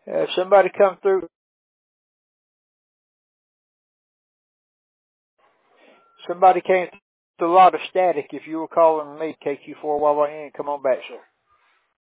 If somebody come through, somebody came through a lot of static. If you were calling me, KQ4YYN, come on back, sir.